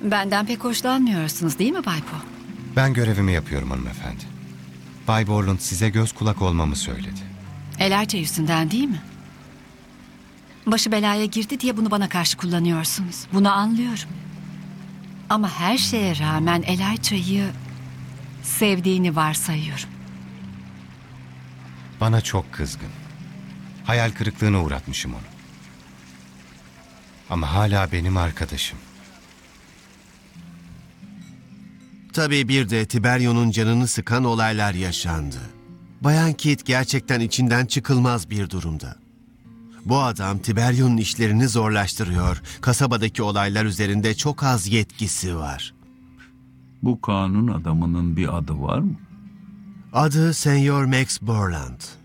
Benden pek hoşlanmıyorsunuz değil mi Bay Poe? Ben görevimi yapıyorum hanımefendi. Bay Borland size göz kulak olmamı söyledi. Elijah yüzünden değil mi? Başı belaya girdi diye bunu bana karşı kullanıyorsunuz. Bunu anlıyorum. Ama her şeye rağmen Elijah'yı sevdiğini varsayıyorum. Bana çok kızgın. Hayal kırıklığına uğratmışım onu. Ama hala benim arkadaşım. Tabii bir de Tiberion'un canını sıkan olaylar yaşandı. Bayan Kit gerçekten içinden çıkılmaz bir durumda. Bu adam Tiberion'un işlerini zorlaştırıyor. Kasabadaki olaylar üzerinde çok az yetkisi var. Bu kanun adamının bir adı var mı? Adı Senior Max Borland.